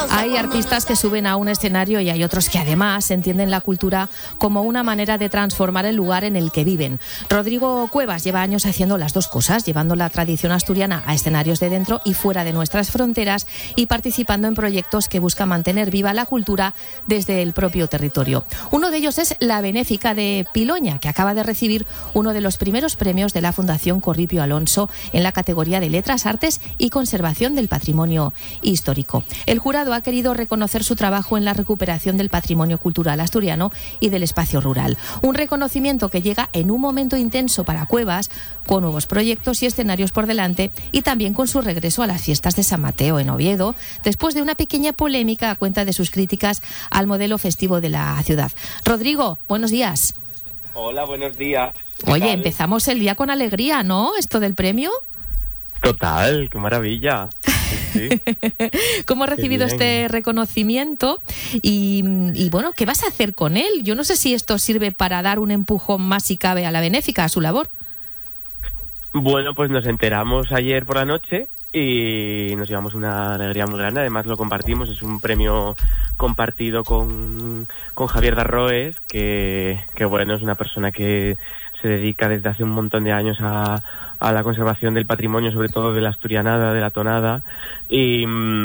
Hay artistas que suben a un escenario y hay otros que además entienden la cultura como una manera de transformar el lugar en el que viven. Rodrigo Cuevas lleva años haciendo las dos cosas, llevando la tradición asturiana a escenarios de dentro y fuera de nuestras fronteras y participando en proyectos que buscan mantener viva la cultura desde el propio territorio. Uno de ellos es la Benéfica de Piloña, que acaba de recibir uno de los primeros premios de la Fundación Corripio Alonso en la categoría de Letras, Artes y Conservación del Patrimonio Histórico. El jurado ha querido reconocer su trabajo en la recuperación del patrimonio cultural asturiano y del espacio rural. Un reconocimiento que llega en un momento intenso para Cuevas, con nuevos proyectos y escenarios por delante y también con su regreso a las fiestas de San Mateo en Oviedo, después de una pequeña polémica a cuenta de sus críticas al modelo festivo de la ciudad. Rodrigo, buenos días. Hola, buenos días. Oye, empezamos el día con alegría, ¿no? ¿Esto del premio? Total, qué maravilla. Sí. ¿Cómo has recibido este reconocimiento? Y bueno, ¿qué vas a hacer con él? Yo no sé si esto sirve para dar un empujón más, si cabe, a la Benéfica, a su labor. Bueno, pues nos enteramos ayer por la noche y nos llevamos una alegría muy grande. Además lo compartimos, es un premio compartido con Javier Darroes, que bueno, es una persona que se dedica desde hace un montón de años a la conservación del patrimonio, sobre todo de la asturianada, de la tonada, y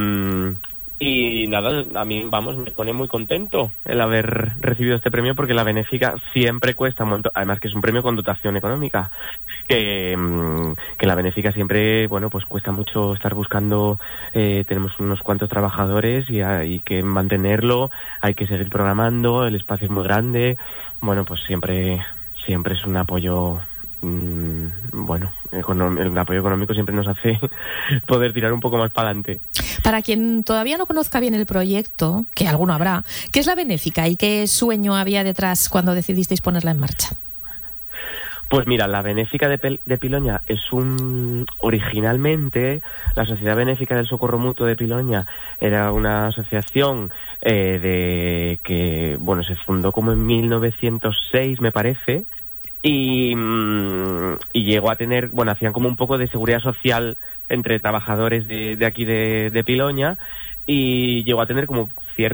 nada, a mí, vamos, me pone muy contento el haber recibido este premio, porque la Benéfica siempre cuesta un montón, además que es un premio con dotación económica, que la Benéfica siempre, bueno, pues cuesta mucho estar buscando, tenemos unos cuantos trabajadores y hay que mantenerlo, hay que seguir programando, el espacio es muy grande, bueno, pues siempre es un apoyo, bueno, el apoyo económico siempre nos hace poder tirar un poco más para adelante. Para quien todavía no conozca bien el proyecto, que alguno habrá, ¿qué es la Benéfica y qué sueño había detrás cuando decidisteis ponerla en marcha? Pues mira, la Benéfica de Piloña es originalmente, la Sociedad Benéfica del Socorro Mutuo de Piloña era una asociación que, bueno, se fundó como en 1906, me parece, y llegó a tener, bueno, hacían como un poco de seguridad social entre trabajadores de aquí de Piloña, y llegó a tener como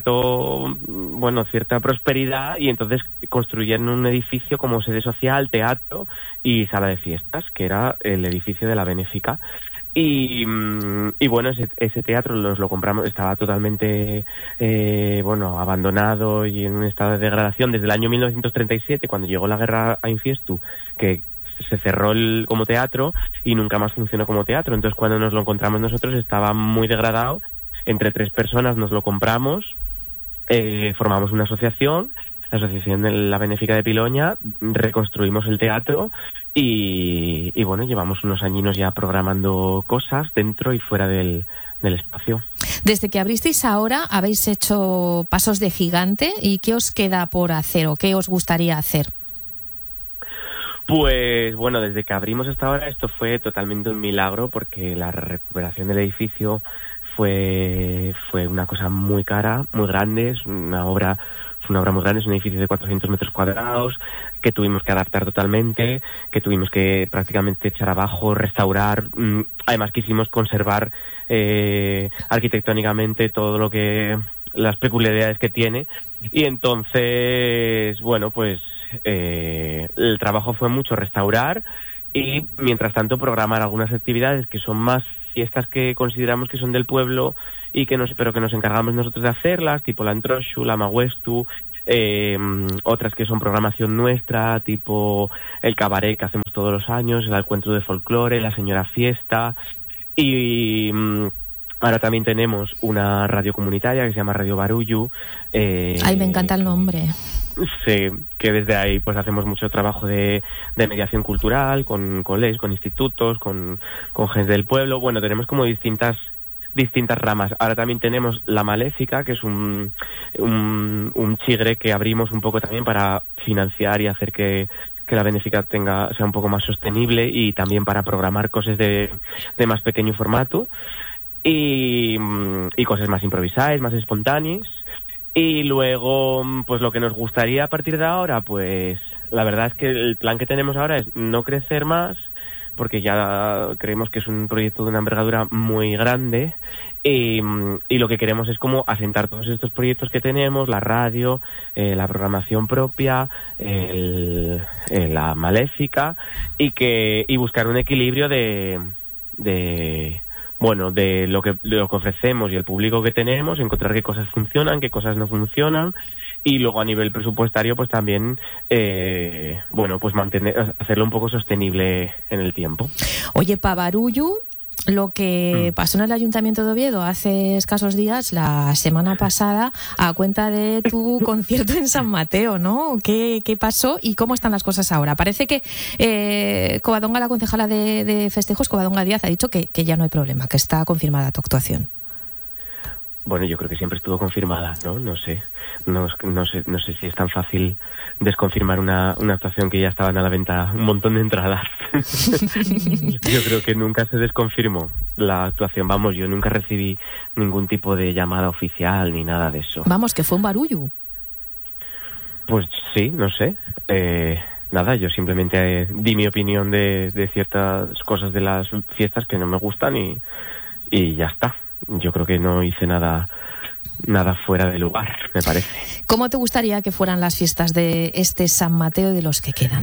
cierta prosperidad, y entonces construyeron un edificio como sede social, teatro y sala de fiestas, que era el edificio de la Benéfica. Y bueno, ese teatro nos lo compramos, estaba totalmente abandonado y en un estado de degradación desde el año 1937, cuando llegó la guerra a Infiestu, que se cerró como teatro y nunca más funcionó como teatro. Entonces, cuando nos lo encontramos nosotros, estaba muy degradado. Entre 3 personas nos lo compramos, formamos una asociación, la Asociación de la Benéfica de Piloña, reconstruimos el teatro y bueno, llevamos unos añinos ya programando cosas dentro y fuera del espacio. Desde que abristeis ahora, habéis hecho pasos de gigante, ¿y qué os queda por hacer o qué os gustaría hacer? Pues bueno, desde que abrimos hasta ahora esto fue totalmente un milagro, porque la recuperación del edificio fue una cosa muy cara, muy grande, fue una obra muy grande, es un edificio de 400 metros cuadrados, que tuvimos que adaptar totalmente, que tuvimos que prácticamente echar abajo, restaurar, además quisimos conservar arquitectónicamente todo lo que, las peculiaridades que tiene, y entonces, bueno, pues el trabajo fue mucho restaurar y mientras tanto programar algunas actividades que son más fiestas que consideramos que son del pueblo y pero que nos encargamos nosotros de hacerlas, tipo la Entroshu, la Maguestu, otras que son programación nuestra, tipo el cabaret que hacemos todos los años, el encuentro de folclore, la señora fiesta, y ahora también tenemos una radio comunitaria que se llama Radio Barullo. Ay, me encanta el nombre. Sí, que desde ahí pues hacemos mucho trabajo de mediación cultural, con colegios, con institutos, con gente del pueblo. Bueno, tenemos como distintas ramas. Ahora también tenemos La Maléfica, que es un chigre que abrimos un poco también para financiar y hacer que la Benéfica sea un poco más sostenible, y también para programar cosas de más pequeño formato y cosas más improvisadas, más espontáneas. Y luego, pues lo que nos gustaría a partir de ahora, pues la verdad es que el plan que tenemos ahora es no crecer más, porque ya creemos que es un proyecto de una envergadura muy grande. Y lo que queremos es como asentar todos estos proyectos que tenemos, la radio, la programación propia, la maléfica, y buscar un equilibrio de lo que ofrecemos y el público que tenemos, encontrar qué cosas funcionan, qué cosas no funcionan, y luego a nivel presupuestario pues también pues hacerlo un poco sostenible en el tiempo. Oye, Pavarullu, lo que pasó en el Ayuntamiento de Oviedo hace escasos días, la semana pasada, a cuenta de tu concierto en San Mateo, ¿no? ¿Qué pasó y cómo están las cosas ahora? Parece que Covadonga, la concejala de festejos, Covadonga Díaz, ha dicho que ya no hay problema, que está confirmada tu actuación. Bueno, yo creo que siempre estuvo confirmada, ¿no? No sé si es tan fácil desconfirmar una actuación que ya estaban a la venta un montón de entradas. Yo creo que nunca se desconfirmó la actuación. Vamos, yo nunca recibí ningún tipo de llamada oficial ni nada de eso. Vamos, que fue un barullo. Pues sí, no sé. Nada, yo simplemente di mi opinión de ciertas cosas de las fiestas que no me gustan y ya está. Yo creo que no hice nada fuera de lugar, me parece. ¿Cómo te gustaría que fueran las fiestas de este San Mateo y de los que quedan?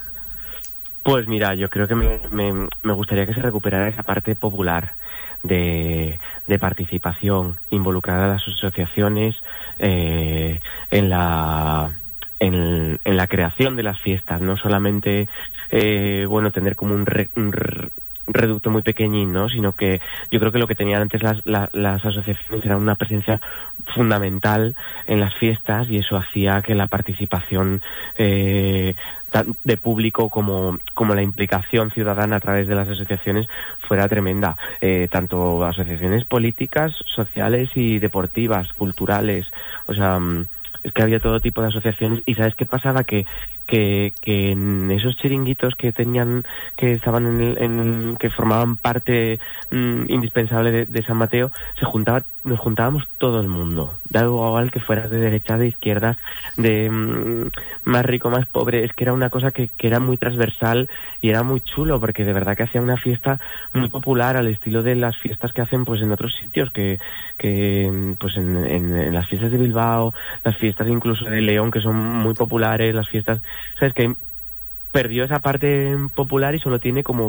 Pues mira, yo creo que me gustaría que se recuperara esa parte popular de participación, involucrar a las asociaciones en la creación de las fiestas, no solamente tener como un reducto muy pequeñín, ¿no? Sino que yo creo que lo que tenían antes las asociaciones era una presencia fundamental en las fiestas, y eso hacía que la participación de público como la implicación ciudadana a través de las asociaciones fuera tremenda, tanto asociaciones políticas, sociales y deportivas, culturales. O sea, es que había todo tipo de asociaciones. Y ¿sabes qué pasaba? Que en esos chiringuitos que estaban que formaban parte indispensable de San Mateo, nos juntábamos todo el mundo, da igual que fueras de derecha, de izquierdas, de más rico, más pobre. Es que era una cosa que era muy transversal y era muy chulo, porque de verdad que hacía una fiesta muy popular al estilo de las fiestas que hacen pues en otros sitios, que pues en las fiestas de Bilbao, las fiestas incluso de León, que son muy populares, las fiestas, sabes, que perdió esa parte popular y solo tiene como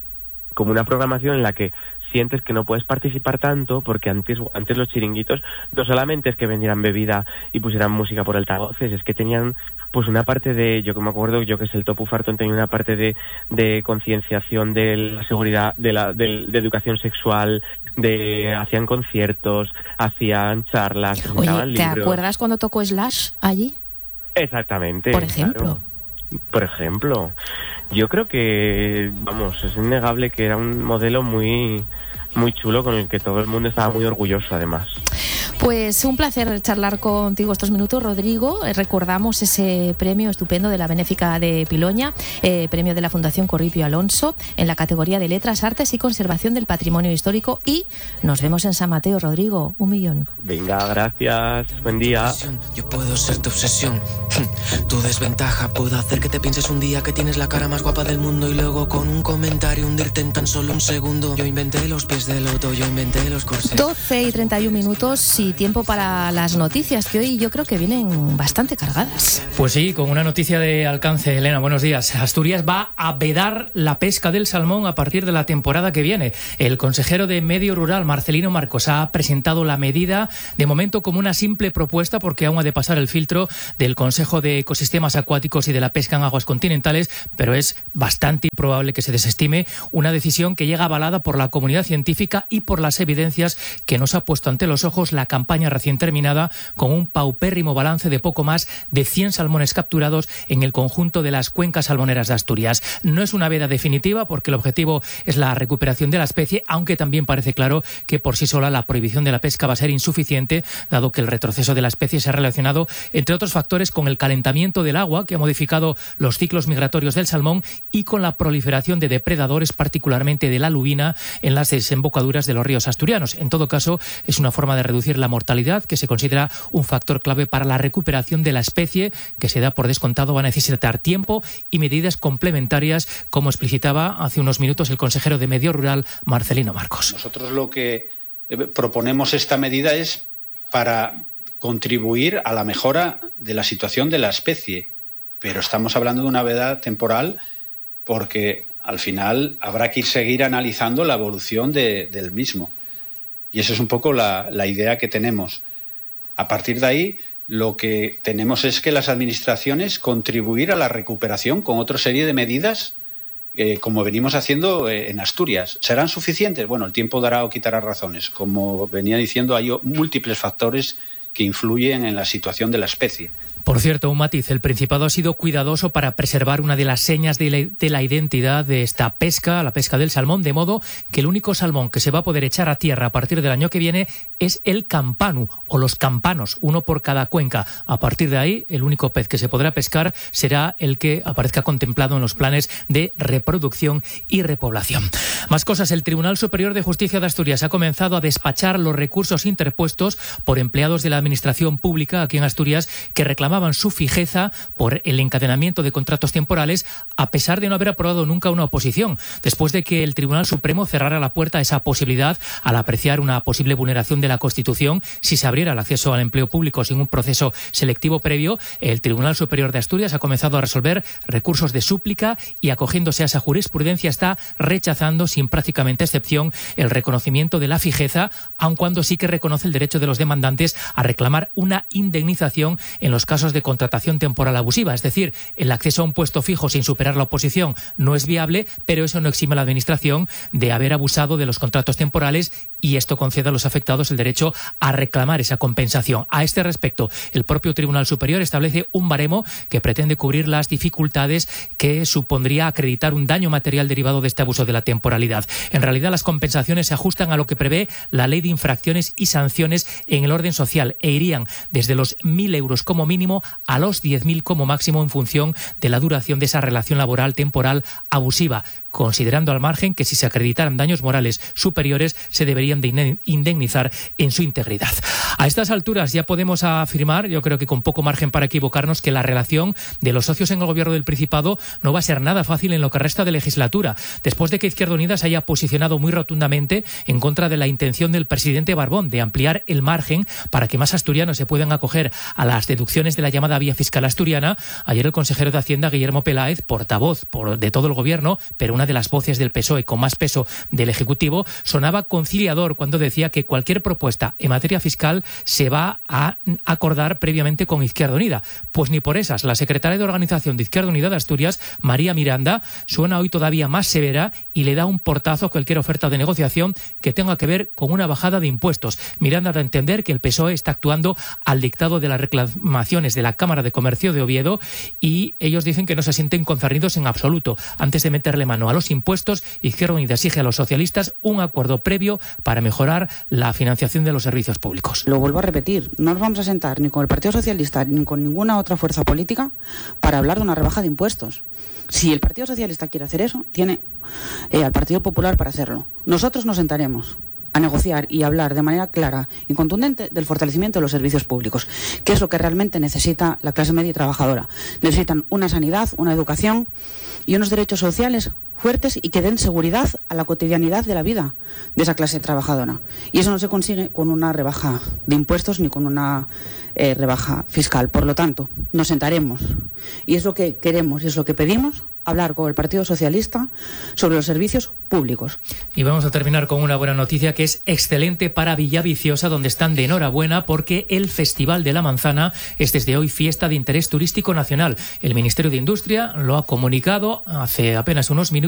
una programación en la que sientes que no puedes participar tanto, porque antes los chiringuitos no solamente es que vendieran bebida y pusieran música por altavoces, es que tenían pues una parte de, yo que me acuerdo, yo que es el Topu Fartón, tenía una parte de concienciación de la seguridad, de educación sexual, hacían conciertos, hacían charlas, presentaban libros. Oye, ¿te acuerdas cuando tocó Slash allí? Exactamente. Por ejemplo. Claro. Por ejemplo, yo creo que, es innegable que era un modelo muy, muy chulo, con el que todo el mundo estaba muy orgulloso, además. Pues un placer charlar contigo estos minutos, Rodrigo. Recordamos ese premio estupendo de la Benéfica de Piloña, premio de la Fundación Corripio Alonso, en la categoría de Letras, Artes y Conservación del Patrimonio Histórico. Y nos vemos en San Mateo, Rodrigo. 1 millón. Venga, gracias. Buen día. Yo puedo ser tu obsesión. Tu desventaja puedo hacer que te pienses un día que tienes la cara más guapa del mundo y luego con un comentario hundirte en tan solo un segundo. Yo inventé los pies de loto, yo inventé los corsés. 12:31 y tiempo para las noticias, que hoy yo creo que vienen bastante cargadas. Pues sí, con una noticia de alcance. Elena, buenos días. Asturias va a vedar la pesca del salmón a partir de la temporada que viene. El consejero de Medio Rural, Marcelino Marcos, ha presentado la medida de momento como una simple propuesta, porque aún ha de pasar el filtro del Consejo de Ecosistemas Acuáticos y de la Pesca en Aguas Continentales, pero es bastante improbable que se desestime una decisión que llega avalada por la comunidad científica y por las evidencias que nos ha puesto ante los ojos la campaña recién terminada, con un paupérrimo balance de poco más de 100 salmones capturados en el conjunto de las cuencas salmoneras de Asturias. No es una veda definitiva, porque el objetivo es la recuperación de la especie, aunque también parece claro que por sí sola la prohibición de la pesca va a ser insuficiente, dado que el retroceso de la especie se ha relacionado, entre otros factores, con el calentamiento del agua, que ha modificado los ciclos migratorios del salmón, y con la proliferación de depredadores, particularmente de la lubina, en las desembocaduras de los ríos asturianos. En todo caso, es una forma de reducir la mortalidad, que se considera un factor clave para la recuperación de la especie, que se da por descontado va a necesitar tiempo y medidas complementarias, como explicitaba hace unos minutos el consejero de Medio Rural, Marcelino Marcos. Nosotros lo que proponemos esta medida es para contribuir a la mejora de la situación de la especie, pero estamos hablando de una veda temporal porque al final habrá que seguir analizando la evolución del mismo. Y eso es un poco la idea que tenemos. A partir de ahí, lo que tenemos es que las administraciones contribuir a la recuperación con otra serie de medidas, como venimos haciendo en Asturias. ¿Serán suficientes? Bueno, el tiempo dará o quitará razones. Como venía diciendo, hay múltiples factores que influyen en la situación de la especie. Por cierto, un matiz, el Principado ha sido cuidadoso para preservar una de las señas de la identidad de esta pesca, la pesca del salmón, de modo que el único salmón que se va a poder echar a tierra a partir del año que viene es el campanu o los campanos, uno por cada cuenca. A partir de ahí, el único pez que se podrá pescar será el que aparezca contemplado en los planes de reproducción y repoblación. Más cosas, el Tribunal Superior de Justicia de Asturias ha comenzado a despachar los recursos interpuestos por empleados de la Administración Pública aquí en Asturias que reclamaban su fijeza por el encadenamiento de contratos temporales, a pesar de no haber aprobado nunca una oposición, después de que el Tribunal Supremo cerrara la puerta a esa posibilidad al apreciar una posible vulneración de la Constitución si se abriera el acceso al empleo público sin un proceso selectivo previo. El Tribunal Superior de Asturias ha comenzado a resolver recursos de súplica y, acogiéndose a esa jurisprudencia, está rechazando sin prácticamente excepción el reconocimiento de la fijeza, aun cuando sí que reconoce el derecho de los demandantes a reclamar una indemnización en los casos de contratación temporal abusiva. Es decir, el acceso a un puesto fijo sin superar la oposición no es viable, pero eso no exime a la Administración de haber abusado de los contratos temporales, y esto concede a los afectados el derecho a reclamar esa compensación. A este respecto, el propio Tribunal Superior establece un baremo que pretende cubrir las dificultades que supondría acreditar un daño material derivado de este abuso de la temporalidad. En realidad, las compensaciones se ajustan a lo que prevé la Ley de Infracciones y Sanciones en el orden social e irían desde los 1.000 euros como mínimo a los 10.000 como máximo, en función de la duración de esa relación laboral temporal abusiva, considerando al margen que si se acreditaran daños morales superiores se deberían de indemnizar en su integridad. A estas alturas ya podemos afirmar, yo creo que con poco margen para equivocarnos, que la relación de los socios en el Gobierno del Principado no va a ser nada fácil en lo que resta de legislatura, después de que Izquierda Unida se haya posicionado muy rotundamente en contra de la intención del presidente Barbón de ampliar el margen para que más asturianos se puedan acoger a las deducciones de la llamada vía fiscal asturiana. Ayer el consejero de Hacienda, Guillermo Peláez, portavoz de todo el Gobierno, pero una de las voces del PSOE con más peso del Ejecutivo, sonaba conciliador cuando decía que cualquier propuesta en materia fiscal se va a acordar previamente con Izquierda Unida. Pues ni por esas. La secretaria de Organización de Izquierda Unida de Asturias, María Miranda, suena hoy todavía más severa y le da un portazo a cualquier oferta de negociación que tenga que ver con una bajada de impuestos. Miranda da a entender que el PSOE está actuando al dictado de las reclamaciones de la Cámara de Comercio de Oviedo, y ellos dicen que no se sienten concernidos en absoluto. Antes de meterle mano a los impuestos, Izquierda Unida exige a los socialistas un acuerdo previo para mejorar la financiación de los servicios públicos. Lo vuelvo a repetir, no nos vamos a sentar ni con el Partido Socialista ni con ninguna otra fuerza política para hablar de una rebaja de impuestos. Si el Partido Socialista quiere hacer eso, tiene al Partido Popular para hacerlo. Nosotros nos sentaremos a negociar y hablar de manera clara y contundente del fortalecimiento de los servicios públicos, que es lo que realmente necesita la clase media y trabajadora. Necesitan una sanidad, una educación y unos derechos sociales fuertes y que den seguridad a la cotidianidad de la vida de esa clase trabajadora. Y eso no se consigue con una rebaja de impuestos ni con una rebaja fiscal. Por lo tanto, nos sentaremos, y es lo que queremos y es lo que pedimos, hablar con el Partido Socialista sobre los servicios públicos. Y vamos a terminar con una buena noticia que es excelente para Villaviciosa, donde están de enhorabuena porque el Festival de la Manzana es desde hoy fiesta de interés turístico nacional. El Ministerio de Industria lo ha comunicado hace apenas unos minutos